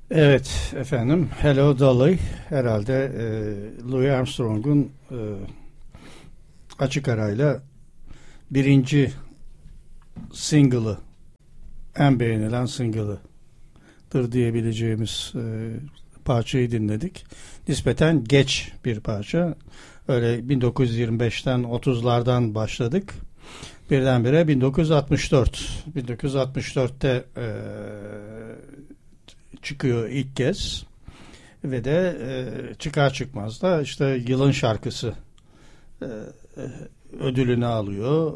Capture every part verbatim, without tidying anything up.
Evet efendim, Hello Dolly herhalde e, Louis Armstrong'un e, açık arayla birinci single'ı, en beğenilen single'ıdır diyebileceğimiz e, parçayı dinledik. Nispeten geç bir parça. Öyle bin dokuz yüz yirmi beşten otuzlardan başladık. Birdenbire bin dokuz yüz altmış dört. bin dokuz yüz altmış dörtte e, çıkıyor ilk kez ve de e, çıkar çıkmaz da işte yılın şarkısı e, ödülünü alıyor.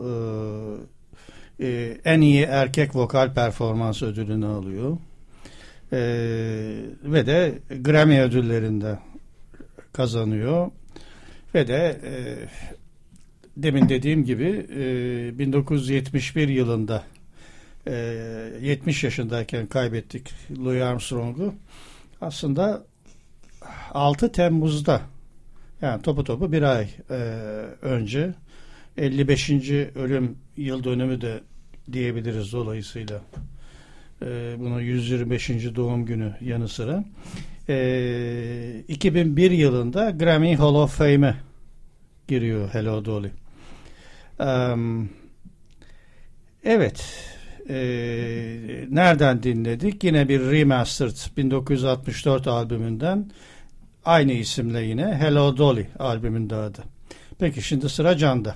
E, e, en iyi erkek vokal performans ödülünü alıyor. E, ve de Grammy ödüllerinde kazanıyor. Ve de e, demin dediğim gibi e, bin dokuz yüz yetmiş bir yılında e, yetmiş yaşındayken kaybettik Louis Armstrong'u. Aslında altı Temmuz'da, yani topu topu bir ay e, önce, elli beşinci ölüm yıl dönümü de diyebiliriz dolayısıyla. E, bunun yüz yirmi beşinci doğum günü yanı sıra. E, iki bin bir yılında Grammy Hall of Fame'e giriyor Hello Dolly. Um, evet. E, nereden dinledik? Yine bir remastered bin dokuz yüz altmış dört albümünden, aynı isimle yine Hello Dolly albümünde adı. Peki şimdi sıra Can'da.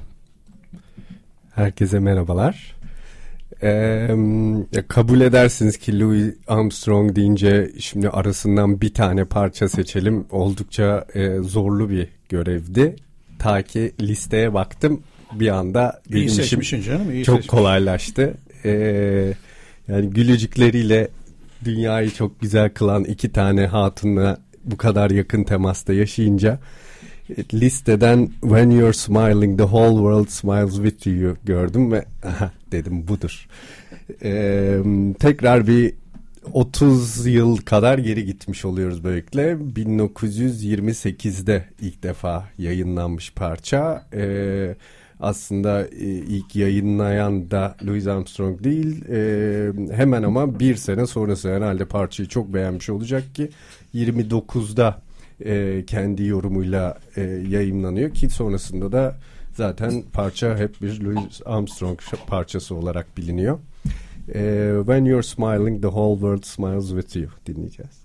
Herkese merhabalar. Ee, kabul edersiniz ki Louis Armstrong deyince şimdi arasından bir tane parça seçelim. Oldukça e, zorlu bir görevdi. Ta ki listeye baktım, bir anda benim işim canım, iyi çok seçmişsin. Kolaylaştı. Ee, yani gülücükleriyle dünyayı çok güzel kılan iki tane hatunla bu kadar yakın temasta yaşayınca listeden When You're Smiling The Whole World Smiles With You gördüm ve aha, dedim budur. Ee, tekrar bir otuz yıl kadar geri gitmiş oluyoruz böylelikle. bin dokuz yüz yirmi sekizde ilk defa yayınlanmış parça. Ee, aslında e, ilk yayınlayan da Louis Armstrong değil. E, hemen ama bir sene sonrası herhalde parçayı çok beğenmiş olacak ki yirmi dokuzda e, kendi yorumuyla e, yayınlanıyor ki sonrasında da zaten parça hep bir Louis Armstrong parçası olarak biliniyor. E, When You're Smiling The Whole World Smiles With You dinleyeceğiz.